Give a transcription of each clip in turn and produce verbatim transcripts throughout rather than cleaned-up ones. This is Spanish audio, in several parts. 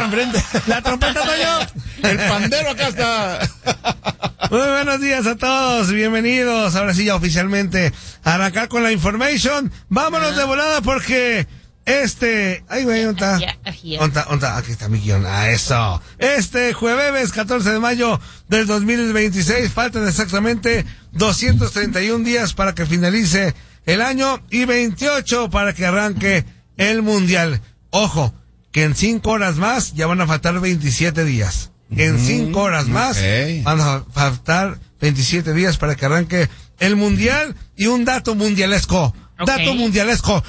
trompeta enfrente. La trompeta, Toño. El pandero acá está. Muy buenos días a todos, bienvenidos. Ahora sí ya oficialmente a arrancar con la information. Vámonos de volada porque este... Ay, güey, ¿dónde está? ¿Dónde está? ¿Dónde está? Aquí está mi guión. Ah, eso. Este jueves catorce de mayo del dos mil veintiséis, faltan exactamente doscientos treinta y un días para que finalice el año y veintiocho para que arranque el mundial. Ojo, que en cinco horas más ya van a faltar veintisiete días. En cinco horas más okay. van a faltar veintisiete días para que arranque el mundial. Y un dato mundialesco. Okay. Dato mundialesco.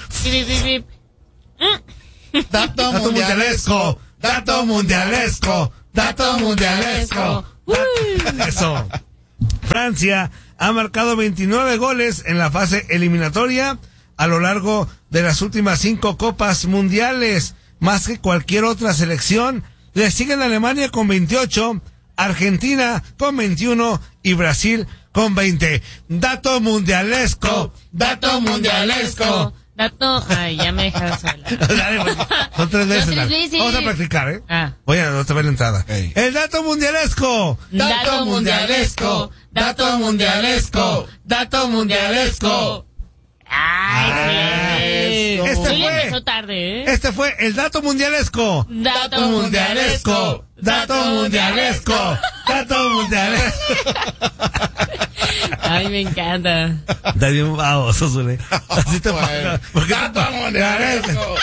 Dato, dato mundialesco. Dato mundialesco. Dato mundialesco. Eso. Francia ha marcado veintinueve goles en la fase eliminatoria a lo largo de las últimas cinco copas mundiales, más que cualquier otra selección. Le siguen Alemania con veintiocho, Argentina con veintiuno y Brasil con veinte. Dato mundialesco, dato mundialesco. Dato, ay, ya me dejaron hablar. Son tres veces. Vamos a practicar, ¿eh? Ah. Voy a otra vez la entrada. Hey. El dato mundialesco. Dato mundialesco, dato mundialesco, dato mundialesco. Ay, sí. Este sí, fue, empezó tarde, ¿eh? Este fue el dato mundialesco. Dato mundialesco. Dato mundialesco. Dato mundialesco. Ay, me encanta. Está bien baboso, Zule. Así te bueno. Dato mundialesco.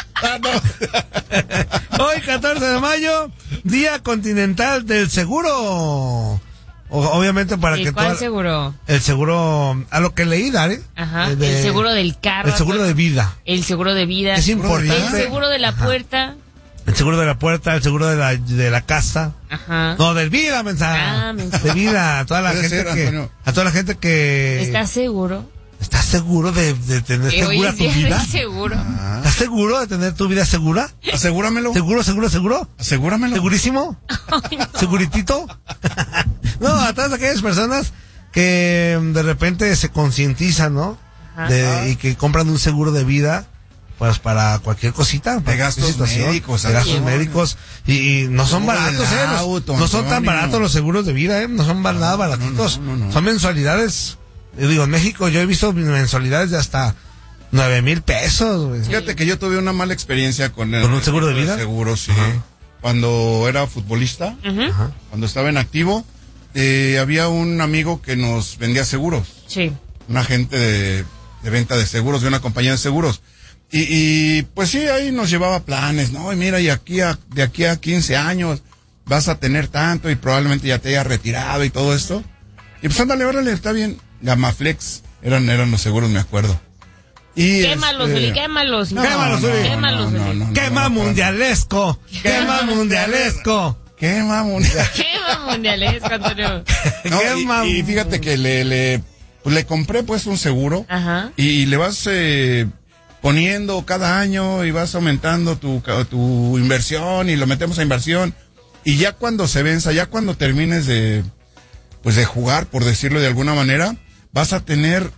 Hoy, catorce de mayo, Día Continental del Seguro. Obviamente para ¿Y que cuál toda, seguro? El seguro, a lo que leí, Dare. Ajá, de, el seguro del carro. El seguro de vida. El seguro de vida. Es importante. El seguro de la Ajá. puerta. El seguro de la puerta, el seguro de la, de la casa. Ajá. No, del vida, mensaje. Ah, mensaje. De vida, a toda la gente ser, que, Antonio. a toda la gente que. ¿Estás seguro? ¿Estás seguro de, de tener Eh, segura oye, tu sí, vida? seguro. Ah. ¿Estás seguro de tener tu vida segura? Asegúramelo. ¿Seguro, seguro, seguro? Asegúramelo. ¿Segurísimo? Ay, no. ¿Seguritito? No, a todas aquellas personas que de repente se concientizan, ¿no? De, y que compran un seguro de vida, pues para cualquier cosita. De gastos médicos. De gastos médicos. Y, y no son baratos, ¿eh? Auto, no son tan baratos los seguros de vida, ¿eh? No son no, nada baratitos. No, no, no, no. Son mensualidades. Yo digo, en México yo he visto mensualidades de hasta nueve mil pesos, güey. Fíjate que yo tuve una mala experiencia con el, ¿Con un seguro de vida? Seguro, sí. Ajá. Cuando era futbolista, Ajá. cuando estaba en activo, eh, había un amigo que nos vendía seguros. Sí. Un agente de, de venta de seguros, de una compañía de seguros. Y, y pues sí, ahí nos llevaba planes, ¿no? Y mira, y aquí a, de aquí a quince años vas a tener tanto y probablemente ya te hayas retirado y todo esto. Y pues ándale, órale, está bien. Gamaflex, eran, eran los seguros, me acuerdo. Y quémalos, este... Uli, quémalos. No, quémalos, Uli. Quémalos, no, no, no, no, Quema no, mundialesco. Quema mundialesco. Quema mundialesco. Quema mundialesco, Antonio. No, y, y fíjate que le, le, pues le compré pues un seguro. Ajá. Y, y le vas eh, poniendo cada año y vas aumentando tu, tu inversión y lo metemos a inversión. Y ya cuando se venza, ya cuando termines de, pues de jugar, por decirlo de alguna manera, vas a tener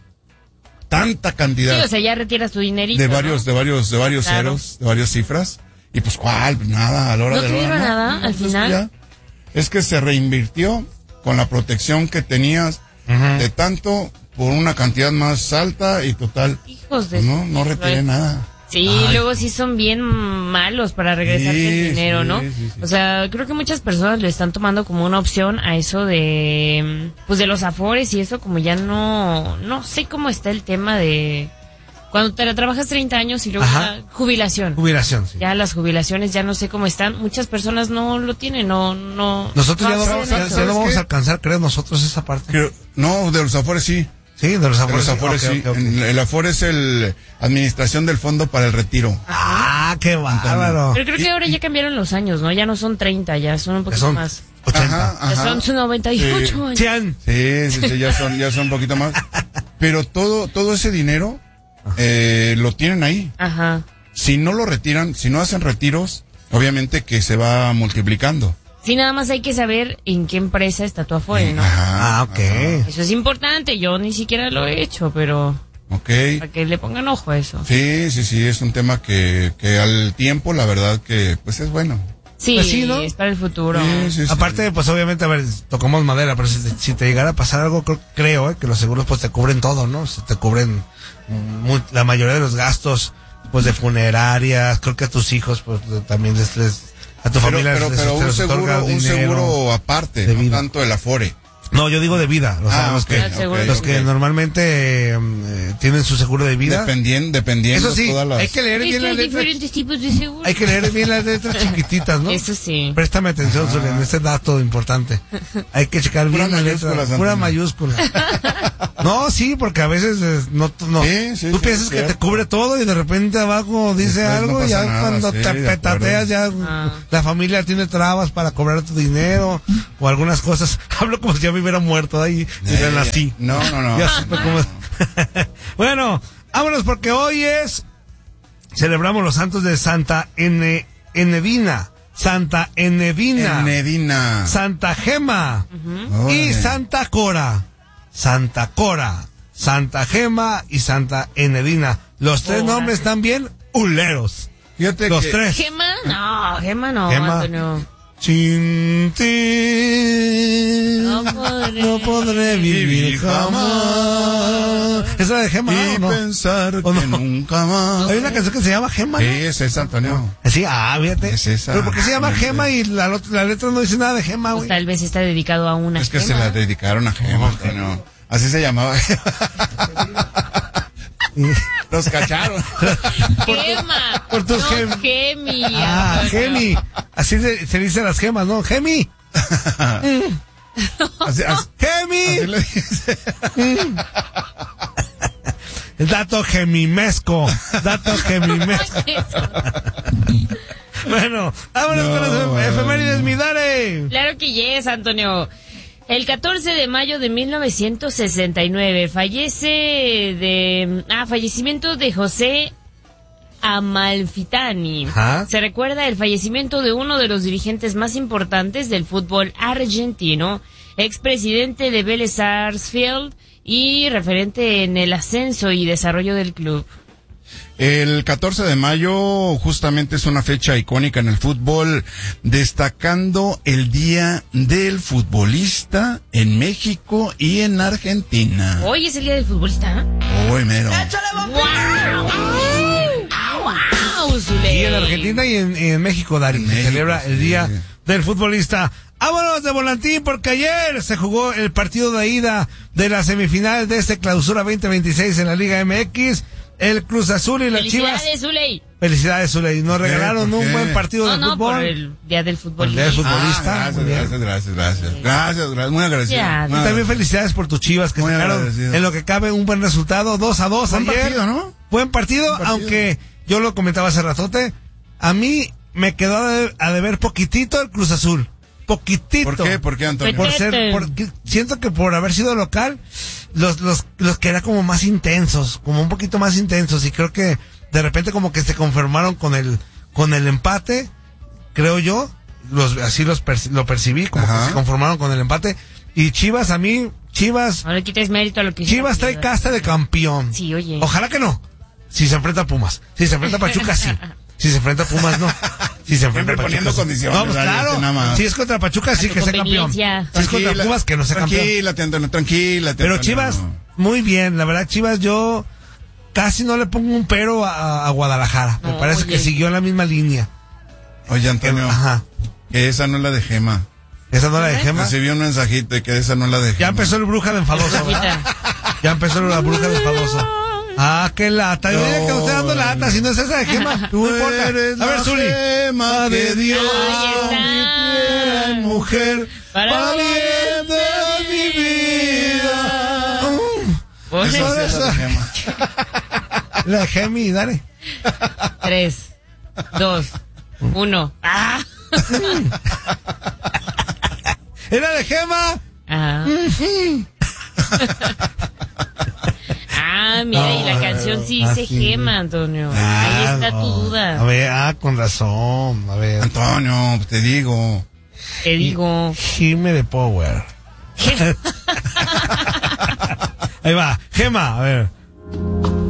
tanta cantidad. Sí, o sea, ya retiras tu dinerito, de varios, ¿no? de varios, de varios Claro. ceros, de varias cifras. Y pues cuál, nada, a la hora ¿No de te la hora, dieron no, nada no, al pues final? ya. Es que se reinvirtió con la protección que tenías Uh-huh. de tanto por una cantidad más alta y total. Hijos de... No, no retiré Ay. nada. Sí, Ay. luego sí son bien malos para regresarte Sí, el dinero, sí, ¿no? sí, sí. O sea, creo que muchas personas le están tomando como una opción a eso de, pues de los afores y eso, como ya no, no sé cómo está el tema de cuando te la trabajas treinta años y luego Ajá. ya jubilación. Jubilación, sí. Ya las jubilaciones ya no sé cómo están. Muchas personas no lo tienen, no, no. Nosotros ya no, hacen vamos, ya, eso. ya no vamos qué? a alcanzar, creo, nosotros esa parte. Creo- no, de los afores sí. Sí, de los De afores. los afores sí. sí. Ok, ok, ok. En- El afore es el administración del fondo para el retiro. Ah, qué bárbaro. Pero creo que ahora ya cambiaron los años, ¿no? Ya no son treinta, ya son un Ya poquito son más. ochenta. Ajá, Ya ajá. son sus noventa y ocho Sí. años. cien. Sí, sí, sí, ya son, ya son un poquito más. Pero todo, todo ese dinero eh, lo tienen ahí. Ajá. Si no lo retiran, si no hacen retiros, obviamente que se va multiplicando. Sí, nada más hay que saber en qué empresa está tu afore, ¿no? Ajá, Ah, ok. Eso es importante, yo ni siquiera lo he hecho, pero ok. para que le pongan ojo a eso. Sí, sí, sí, es un tema que, que al tiempo, la verdad que, pues es bueno. Sí, Pues sí, ¿no? es para el futuro. Sí, sí, sí. Aparte, pues obviamente, a ver, tocamos madera, pero si te, si te llegara a pasar algo, creo, creo eh, que los seguros pues te cubren todo, ¿no? Se te cubren muy, la mayoría de los gastos, pues de funerarias, creo que a tus hijos, pues también les, les a tu Pero, familia pero, les, pero les un otorga seguro, un dinero. seguro aparte, de no vida. tanto el Afore. No, yo digo de vida, o sea, Ah, los ok, que, ok, los ok. que normalmente eh, tienen su seguro de vida. Dependiendo, dependiendo Eso sí, todas las... hay que leer Es bien que las hay letras. diferentes tipos de seguros. Hay que leer bien las letras chiquititas, ¿no? Eso sí. Préstame atención, Ah. Zulian, este dato importante. Hay que checar Pura bien la letra. mayúscula, Pura Santana. mayúscula. No, sí, porque a veces eh, no, tú- no. Sí, sí, tú sí, piensas es que te cierto. cubre todo y de repente abajo dice Después no algo y pasa ya nada, cuando sí, te de petateas ya Ah. la familia tiene trabas para cobrar tu dinero o algunas cosas. Hablo como si ya me hubiera muerto ahí y Eh, ya nací. No, no, no. Ya supe cómo es. Bueno, vámonos porque hoy es celebramos los santos de Santa Ene, Enevina, Santa Enevina, Enedina. Santa Gema y Órale. Santa Cora. Santa Cora, Santa Gema y Santa Enedina. Los tres Órale. nombres están bien huleros. Fíjate Los que... tres. ¿Gema? No, Gema no, Gema. Antonio. Sin ti No podré, no podré vivir jamás. ¿Esa es la de Gema? Y ¿o no? pensar ¿O que no? nunca más... Hay una canción que se llama Gema, Sí, ¿no? ese es Antonio. Sí, ah, fíjate. Es esa. Pero ¿por qué se llama Sí. Gema y la, lot- la letra no dice nada de Gema, Pues güey? tal vez está dedicado a una Es que se Gema. la dedicaron a Gema, Antonio. Así se llamaba. Los cacharon. Gema. por tus no, gem- Gemi. Ah, Antonio. Gemi. Así se, se dice las gemas, ¿no? Gemi. Así, así- Gemi. así le dice. Dato gemimesco. Dato gemimesco. Bueno, vámonos No, con las bueno. efemérides, mi Dare. Claro que yes, Antonio. El catorce de mayo de mil novecientos sesenta y nueve fallece de... Ah, fallecimiento de José Amalfitani. Ajá. Se recuerda el fallecimiento de uno de los dirigentes más importantes del fútbol argentino, expresidente de Vélez Sarsfield y referente en el ascenso y desarrollo del club. El catorce de mayo justamente es una fecha icónica en el fútbol, destacando el Día del Futbolista en México y en Argentina. Hoy es el día del futbolista. Uy, mero. ¡Wow! ¡Wow, Zuley! Y en Argentina y en, y en México, Dari, En se México, celebra el sí. Día del Futbolista. Vámonos de volantín porque ayer se jugó el partido de ida de la semifinal de este clausura veinte veintiséis en la Liga M X. El Cruz Azul y las Chivas. ¡Felicidades, Zuley! Felicidades, Zuley. Nos ¿Por qué? regalaron ¿Por un qué? buen partido No, de no, fútbol. por el día del Por el día del futbolista. futbolista. Ah, Muy bien. gracias, gracias, gracias, gracias. Gracias, gracias. Muy agradecido. Ya. Muy Y también agradecido. felicidades por tus Chivas que Muy sacaron agradecido. en lo que cabe un buen resultado, dos a dos Buen ayer. partido, ¿no? Buen partido, Buen partido. aunque yo lo comentaba hace ratote, a mí me quedó a de- a deber poquitito el Cruz Azul. Poquitito. ¿Por qué? ¿Por qué, Antonio? Por ser, por- siento que por haber sido local, los, los, los que eran como más intensos, como un poquito más intensos, y creo que de repente como que se conformaron con el, con el empate, creo yo, los, así los perci- lo percibí, como Ajá. que se conformaron con el empate, y Chivas a mí, Chivas, No le quites mérito a lo que hicieron. Chivas trae casta de campeón. Sí, oye. Ojalá que no. Si se enfrenta a Pumas. Si se enfrenta a Pachuca, sí. Si se enfrenta a Pumas, no. Si se enfrenta Siempre a Pachuca. poniendo sí. condiciones, No, pues ¿verdad? claro. Nada más. Si es contra Pachuca, sí tu que sea campeón. conveniencia. Si es contra Pumas, que no sea campeón. Tranquila, Antonio, tranquila. Pero Chivas, muy bien. La verdad, Chivas, yo casi no le pongo un pero a, a Guadalajara. Me No, parece oye. que siguió en la misma línea. Oye, Antonio, Ajá. que esa no es la de Gema. Esa no la de Gema. Recibí un mensajito de que esa no es la de Gema. Ya empezó el bruja de enfadoso, ¿verdad? Ya empezó la bruja de enfadoso. Ah, qué lata. Yo diría que no estoy dando lata, si no es esa de Gema. Tú No importa. eres A ver, la Zuli. Gema de Dios. Ahí está. Mi mujer, Para para bien bien de mi vida. Por Eso eso. sí es la de Gema. La de Gemi, dale. Tres, dos, uno. ¡Ah! ¿Era de Gema? Ah. Ah, mira, y la canción sí Ah, dice sí. Gema, Antonio. Ahí Ah, está tu no. duda. A ver, ah, con razón. A ver. Antonio, te digo. Te digo. Gime de Power. Ahí va. Gema, a ver.